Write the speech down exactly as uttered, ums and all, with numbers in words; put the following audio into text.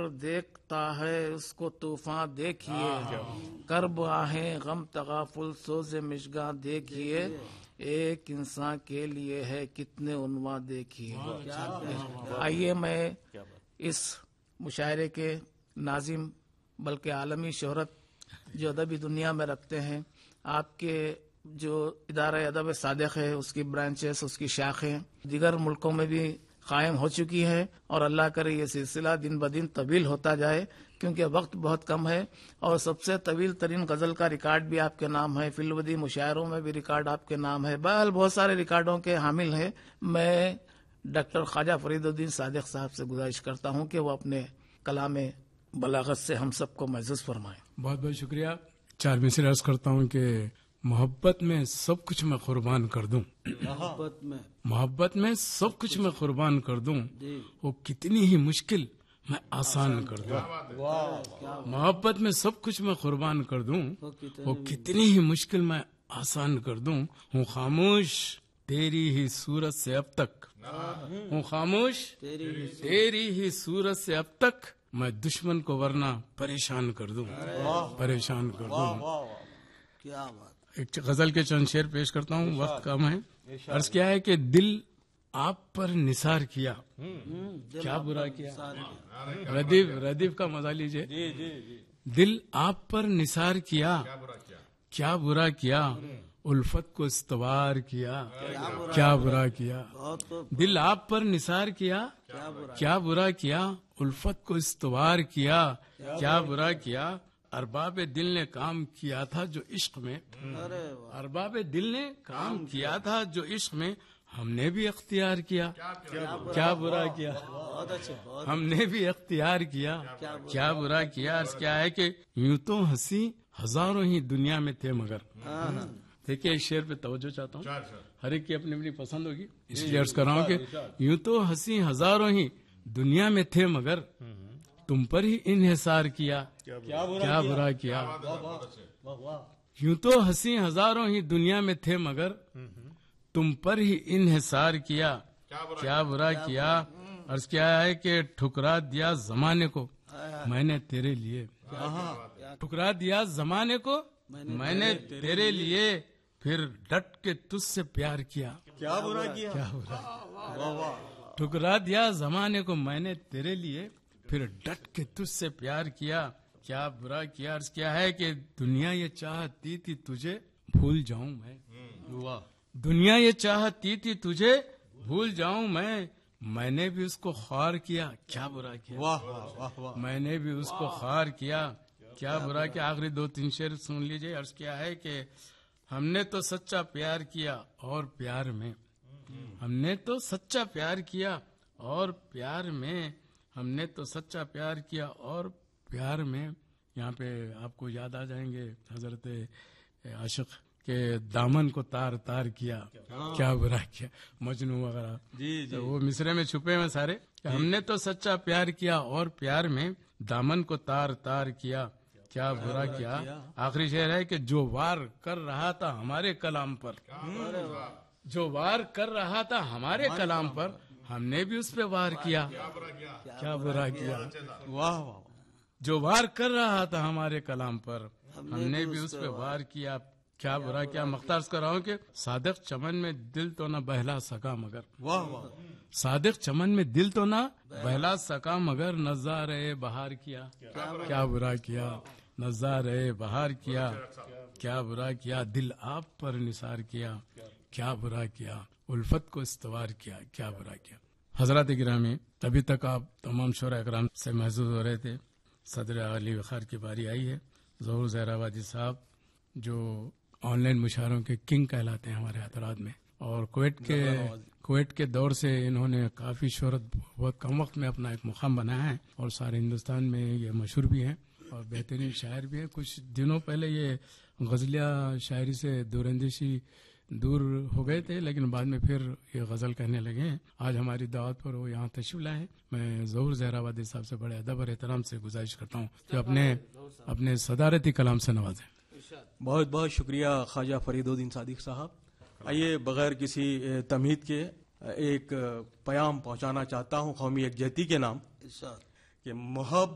دیکھتا ہے اس کو طوفان دیکھیے، کرب آہیں غم تغافل سوز مشگاں دیکھیے، ایک انسان کے لیے ہے کتنے عنواں دیکھیے۔ آئیے میں اس مشاعرے کے ناظم بلکہ عالمی شہرت جو ادبی دنیا میں رکھتے ہیں، آپ کے جو ادارہ ادب صادق ہے اس کی برانچز، اس کی شاخیں دیگر ملکوں میں بھی قائم ہو چکی ہے، اور اللہ کرے یہ سلسلہ دن بدن طویل ہوتا جائے، کیونکہ وقت بہت کم ہے، اور سب سے طویل ترین غزل کا ریکارڈ بھی آپ کے نام ہے، فی الودی مشاعروں میں بھی ریکارڈ آپ کے نام ہے، بہرحال بہت سارے ریکارڈوں کے حامل ہیں۔ میں ڈاکٹر خواجہ فرید الدین صادق صاحب سے گزارش کرتا ہوں کہ وہ اپنے کلام بلاغت سے ہم سب کو محظوظ فرمائیں۔ بہت بہت شکریہ۔ چار مصرے عرض کرتا ہوں کہ محبت میں سب کچھ میں قربان کر دوں، محبت میں محبت میں سب کچھ میں قربان کر دوں، وہ کتنی ہی مشکل میں آسان کر دوں، محبت میں سب کچھ میں قربان کر دوں، وہ کتنی ہی مشکل میں آسان کر دوں، ہوں خاموش تیری ہی صورت سے اب تک، ہوں خاموش تیری ہی صورت سے اب تک، میں دشمن کو ورنہ پریشان کر دوں، پریشان کر دوں۔ کیا بات، ایک غزل کے چند شعر پیش کرتا ہوں، وقت کم ہے۔ عرض کیا ہے کہ دل آپ پر نثار کیا، کیا برا کیا، ردیف ردیف کا مزہ لیجئے، دل آپ پر نثار کیا، کیا برا کیا، الفت کو استوار کیا، کیا برا کیا، دل آپ پر نثار کیا، کیا برا کیا، الفت کو استوار کیا، کیا برا کیا، ارباب دل نے کام کیا تھا جو عشق میں، ارباب دل نے کام کیا تھا جو عشق میں، ہم نے بھی اختیار کیا، کیا برا کیا، ہم نے بھی اختیار کیا، کیا برا کیا۔ عرض کیا ہے کہ یوں تو ہنسی ہزاروں ہی دنیا میں تھے مگر، دیکھیے اس شعر پہ توجہ چاہتا ہوں، ہر ایک کی اپنی اپنی پسند ہوگی، اس لیے عرض کر رہا ہوں کہ یوں تو ہنسی ہزاروں ہی دنیا میں تھے مگر، تم پر ہی انحصار کیا، کیا برا کیا، یوں تو ہنسی ہزاروں ہی دنیا میں تھے مگر، تم پر ہی انحصار کیا، کیا برا کیا۔ عرض کیا ہے کہ ٹھکرا دیا زمانے کو میں نے تیرے لیے، ٹھکرا دیا زمانے کو میں نے تیرے لیے، پھر ڈٹ کے تجھ سے پیار کیا، کیا برا کیا، کیا برا، ٹھکرا دیا زمانے کو میں نے تیرے لیے، پھر ڈٹ کے تجھ سے پیار کیا، کیا برا کیا۔ عرض کیا ہے کہ دنیا یہ چاہتی تھی تجھے بھول جاؤں میں، دنیا یہ چاہتی تھی تجھے بھول جاؤں میں، میں نے بھی اس کو خوار کیا، کیا برا کیا، میں نے بھی اس کو خوار کیا، کیا برا کیا۔ آخری دو تین شعر سن لیجئے۔ عرض کیا ہے کہ ہم نے تو سچا پیار کیا اور پیار میں، ہم نے تو سچا پیار کیا اور پیار میں، ہم نے تو سچا پیار کیا اور پیار میں۔ یہاں پہ آپ کو یاد آ جائیں گے حضرت عاشق کے دامن کو تار تار کیا، کیا برا کیا، مجنوں وغیرہ، تو وہ مصرے میں چھپے ہیں سارے، کہ ہم نے تو سچا پیار کیا اور پیار میں، دامن کو تار تار کیا، کیا برا کیا۔ آخری شعر ہے کہ جو وار کر رہا تھا ہمارے کلام پر، جو وار کر رہا تھا ہمارے کلام پر، ہم نے بھی اس پہ وار کیا، کیا برا کیا، واہ واہ، جو وار کر رہا تھا ہمارے کلام پر، ہم نے بھی اس پہ وار کیا، کیا برا کیا۔ مختار کر رہا ہوں کہ صادق چمن میں دل تو نہ بہلا سکا مگر، واہ واہ، صادق چمن میں دل تو نہ بہلا سکا مگر، نظارے بہار کیا، کیا برا کیا، نظارے بہار کیا، کیا برا کیا، دل آپ پر نثار کیا، کیا برا کیا، الفت کو استوار کیا، کیا برا کیا۔ حضرات گرامی، ابھی تک آپ تمام شعراء اکرام سے محظوظ ہو رہے تھے، صدر علی وقار کی باری آئی ہے۔ ظہور زہر آبادی صاحب جو آن لائن مشاعروں کے کنگ کہلاتے ہیں ہمارے حضرات میں، اور کویت کے کویت کے دور سے انہوں نے کافی شہرت بہت کم وقت میں اپنا ایک مقام بنایا ہے، اور سارے ہندوستان میں یہ مشہور بھی ہیں اور بہترین شاعر بھی ہیں۔ کچھ دنوں پہلے یہ غزلیہ شاعری سے دور اندیشی دور ہو گئے تھے، لیکن بعد میں پھر یہ غزل کہنے لگے ہیں۔ آج ہماری دعوت پر وہ یہاں تشریف لائے ہیں۔ میں ظہور زہر آبادی صاحب سے بڑے ادب اور احترام سے گزارش کرتا ہوں کہ اپنے اپنے صدارتی کلام سے نوازیں۔ بہت بہت شکریہ خواجہ فرید الدین صادق صاحب۔ آئیے بغیر کسی تمہید کے ایک پیام پہنچانا چاہتا ہوں قومی یکجہتی کے نام کہ محبت